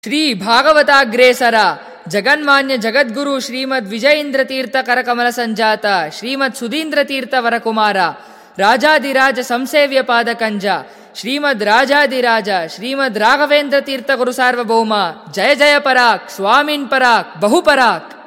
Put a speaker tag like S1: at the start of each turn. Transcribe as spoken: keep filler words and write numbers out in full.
S1: ಶ್ರೀ ಭಾಗವತಾಗ್ರೇಸರ ಜಗನ್ಮಾನ್ಯ ಜಗದ್ಗುರು ಶ್ರೀಮದ್ ವಿಜಯೇಂದ್ರ ತೀರ್ಥ ಕರಕಮಲ ಸಂಜಾತ ಶ್ರೀಮದ್ ಸುಧೀಂದ್ರ ತೀರ್ಥ ವರಕುಮಾರ ರಾಜಾದಿರಾಜ ಸಂಸೇವ್ಯ ಪಾದಕಂಜ ಶ್ರೀಮದ್ ರಾಜಾದಿರಾಜ ಶ್ರೀಮದ್ ರಾಘವೇಂದ್ರ ತೀರ್ಥ ಗುರು ಸಾರ್ವಭೌಮ ಜಯ ಜಯ ಪರಾಕ್ ಸ್ವಾಮಿನ್ ಪರಾಕ್ ಬಹುಪರಾಕ್.